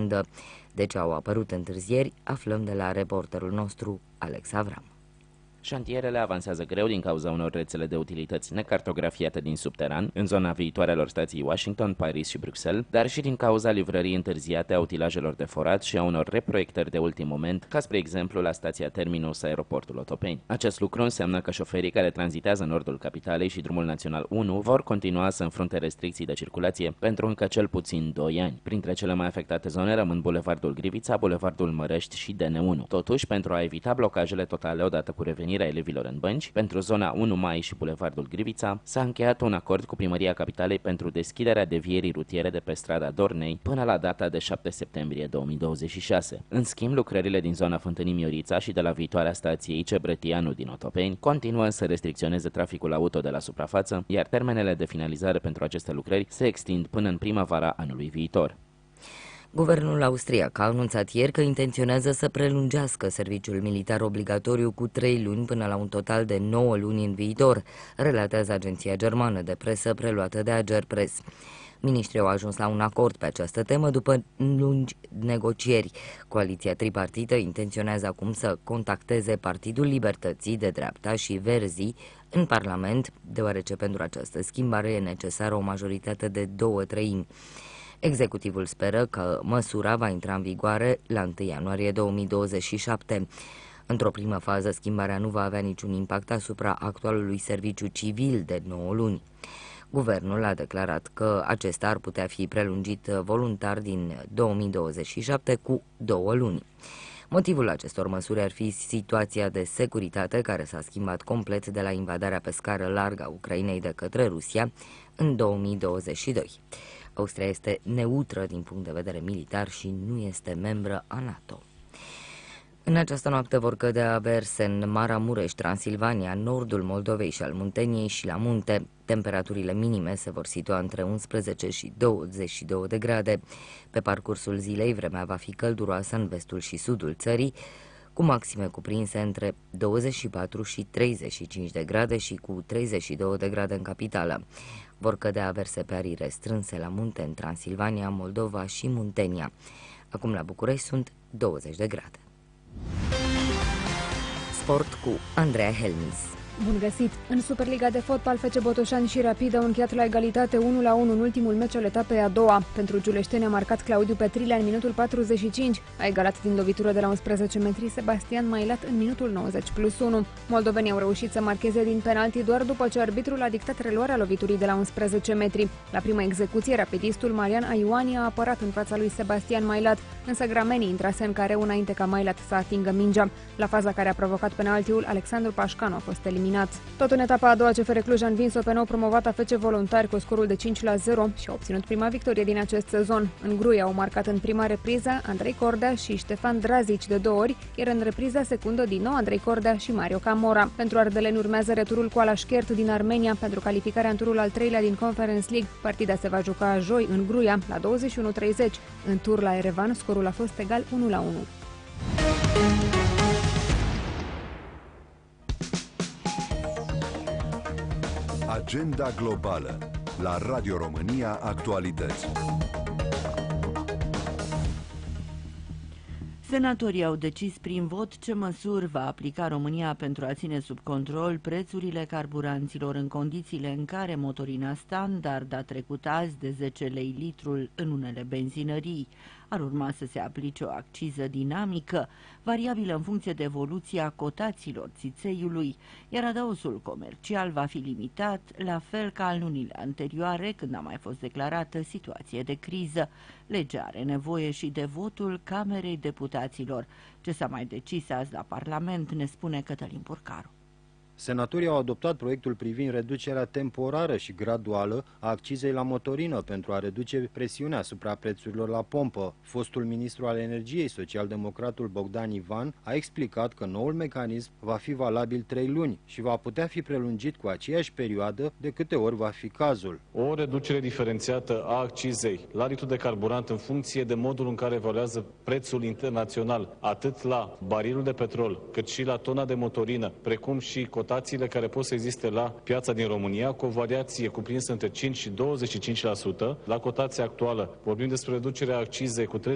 comandă. De ce au apărut întârzieri, aflăm de la reporterul nostru, Alex Avram. Șantierele avansează greu din cauza unor rețele de utilități necartografiate din subteran, în zona viitoarelor stații Washington, Paris și Bruxelles, dar și din cauza livrării întârziate a utilajelor de forat și a unor reproiectări de ultim moment, ca spre exemplu la stația Terminus Aeroportul Otopeni. Acest lucru înseamnă că șoferii care tranzitează în nordul capitalei și drumul național 1 vor continua să înfrunte restricții de circulație pentru încă cel puțin 2 ani. Printre cele mai afectate zone rămân Bulevardul Grivița, Bulevardul Mărești și DN1. Totuși, pentru a evita blocajele totale odată cu revenirea elevilor în bănci, pentru zona 1 Mai și Bulevardul Grivița s-a încheiat un acord cu Primăria Capitalei pentru deschiderea devierii rutiere de pe strada Dornei până la data de 7 septembrie 2026. În schimb, lucrările din zona Fântânii Miorița și de la viitoarea stație IC Brătianu din Otopeni continuă să restricționeze traficul auto de la suprafață, iar termenele de finalizare pentru aceste lucrări se extind până în primăvara anului viitor. Guvernul austriac a anunțat ieri că intenționează să prelungească serviciul militar obligatoriu cu 3 luni până la un total de 9 luni în viitor, relatează agenția germană de presă preluată de Ager Press. Miniștrii au ajuns la un acord pe această temă după lungi negocieri. Coaliția tripartită intenționează acum să contacteze Partidul Libertății de dreapta și Verzii în Parlament, deoarece pentru această schimbare e necesară o majoritate de 2/3. Executivul speră că măsura va intra în vigoare la 1 ianuarie 2027. Într-o primă fază, schimbarea nu va avea niciun impact asupra actualului serviciu civil de 9 luni. Guvernul a declarat că acesta ar putea fi prelungit voluntar din 2027 cu 2 luni. Motivul acestor măsuri ar fi situația de securitate care s-a schimbat complet de la invadarea pe scară largă a Ucrainei de către Rusia în 2022. Austria este neutră din punct de vedere militar și nu este membră a NATO. În această noapte vor cădea averse în Maramureș, Transilvania, nordul Moldovei și al Munteniei și la munte. Temperaturile minime se vor situa între 11 și 22 de grade. Pe parcursul zilei, vremea va fi călduroasă în vestul și sudul țării, cu maxime cuprinse între 24 și 35 de grade și cu 32 de grade în capitală. Vor cădea averse pe arii restrânse la munte în Transilvania, Moldova și Muntenia. Acum la București sunt 20 de grade. Sport cu Andreea Helmis. Bun găsit! În Superliga de fotbal, FC Botoșani și Rapid au încheiat la egalitate 1-1 în ultimul meci al etapei a doua. Pentru giuleșteni a marcat Claudiu Petrilea în minutul 45. A egalat din lovitură de la 11 metri Sebastian Mailat în minutul 90+1. Moldovenii au reușit să marcheze din penalti doar după ce arbitrul a dictat reluarea loviturii de la 11 metri. La prima execuție, rapidistul Marian Aiuani a apărat în fața lui Sebastian Mailat, însă gramenii intrase în careu înainte ca Mailat să atingă mingea. La faza care a provocat penaltiul, Alexandru Pașcanu a fost eliminat. Tot în etapa a doua, CFR Cluj a învins-o pe nou promovata FC Voluntari cu scorul de 5-0 și a obținut prima victorie din acest sezon. În Gruia au marcat în prima repriză Andrei Cordea și Ștefan Drazici de 2 ori, iar în repriza secundă din nou Andrei Cordea și Mario Camora. Pentru ardeleni urmează returul cu Alaşkert din Armenia pentru calificarea în turul al 3-lea din Conference League. Partida se va juca joi în Gruia la 21:30. În tur la Erevan, scorul a fost egal 1-1. Agenda globală la Radio România Actualități. Senatorii au decis prin vot ce măsuri va aplica România pentru a ține sub control prețurile carburanților în condițiile în care motorina standard a trecut azi de 10 lei litrul în unele benzinării. Ar urma să se aplice o acciză dinamică, variabilă în funcție de evoluția cotațiilor țițeiului, iar adausul comercial va fi limitat, la fel ca în lunile anterioare, când a mai fost declarată situație de criză. Legea are nevoie și de votul Camerei Deputaților. Ce s-a mai decis azi la Parlament, ne spune Cătălin Purcaru. Senatorii au adoptat proiectul privind reducerea temporară și graduală a accizei la motorină pentru a reduce presiunea asupra prețurilor la pompă. Fostul ministru al energiei, socialdemocratul Bogdan Ivan, a explicat că noul mecanism va fi valabil 3 luni și va putea fi prelungit cu aceeași perioadă de câte ori va fi cazul. O reducere diferențiată a accizei la litru de carburant în funcție de modul în care evoluează prețul internațional, atât la barilul de petrol, cât și la tona de motorină, precum și cotațiile care pot să existe la piața din România, cu o variație cuprinsă între 5 și 25%. La cotația actuală vorbim despre reducerea accizei cu 30%